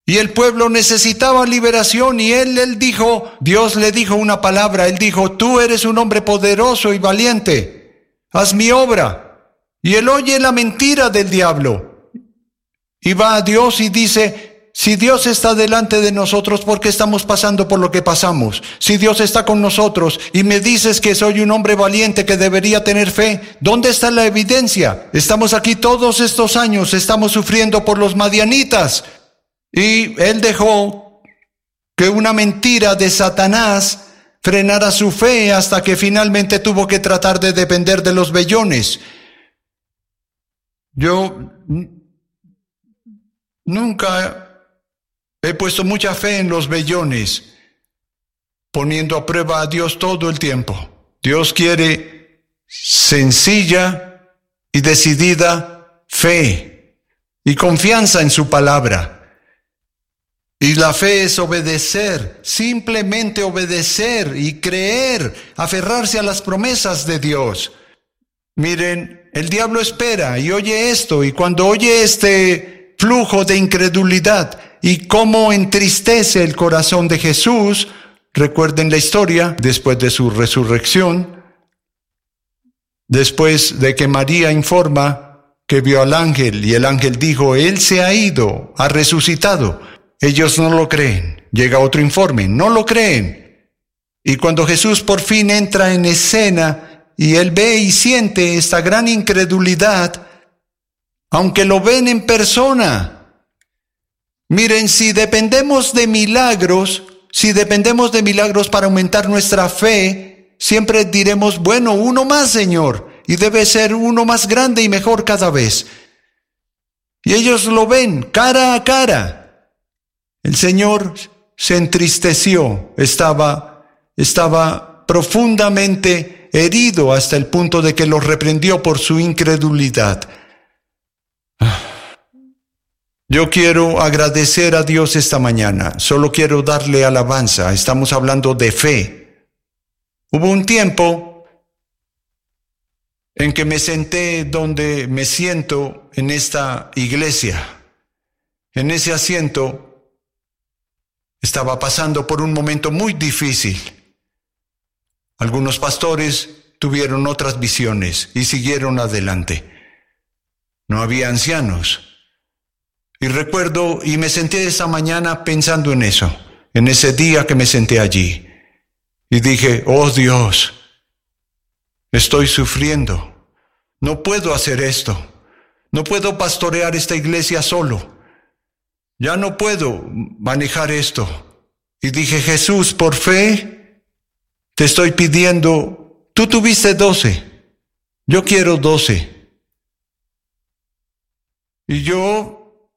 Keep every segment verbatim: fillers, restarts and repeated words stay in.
Y el pueblo necesitaba liberación y él, él dijo, Dios le dijo una palabra, él dijo, tú eres un hombre poderoso y valiente, haz mi obra. Y él oye la mentira del diablo y va a Dios y dice, si Dios está delante de nosotros, ¿por qué estamos pasando por lo que pasamos? Si Dios está con nosotros y me dices que soy un hombre valiente que debería tener fe, ¿dónde está la evidencia? Estamos aquí todos estos años, estamos sufriendo por los madianitas. Y él dejó que una mentira de Satanás frenara su fe hasta que finalmente tuvo que tratar de depender de los vellones. Yo nunca he puesto mucha fe en los vellones, poniendo a prueba a Dios todo el tiempo. Dios quiere sencilla y decidida fe y confianza en su palabra. Y la fe es obedecer, simplemente obedecer y creer, aferrarse a las promesas de Dios. Miren, el diablo espera y oye esto, y cuando oye este flujo de incredulidad y cómo entristece el corazón de Jesús, recuerden la historia después de su resurrección, después de que María informa que vio al ángel y el ángel dijo, Él se ha ido, ha resucitado. Ellos no lo creen. Llega otro informe, no lo creen. Y cuando Jesús por fin entra en escena y él ve y siente esta gran incredulidad, aunque lo ven en persona. Miren, si dependemos de milagros, si dependemos de milagros para aumentar nuestra fe, siempre diremos, bueno, uno más, Señor, y debe ser uno más grande y mejor cada vez. Y ellos lo ven cara a cara. El Señor se entristeció, estaba, estaba profundamente herido hasta el punto de que los reprendió por su incredulidad. Yo quiero agradecer a Dios esta mañana, solo quiero darle alabanza, estamos hablando de fe. Hubo un tiempo en que me senté donde me siento en esta iglesia, en ese asiento. Estaba pasando por un momento muy difícil. Algunos pastores tuvieron otras visiones y siguieron adelante. No había ancianos. Y recuerdo, y me senté esa mañana pensando en eso, en ese día que me senté allí. Y dije, oh Dios, estoy sufriendo. No puedo hacer esto. No puedo pastorear esta iglesia solo. Ya no puedo manejar esto. Y dije, Jesús, por fe, te estoy pidiendo, tú tuviste doce, yo quiero doce. Y yo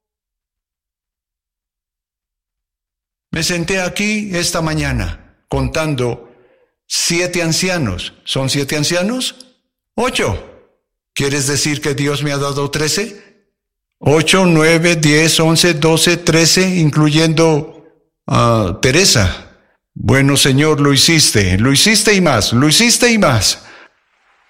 me senté aquí esta mañana contando siete ancianos. ¿Son siete ancianos? Ocho. ¿Quieres decir que Dios me ha dado trece? Ocho, nueve, diez, once, doce, trece, incluyendo a Teresa. Bueno, Señor, lo hiciste, lo hiciste y más, lo hiciste y más.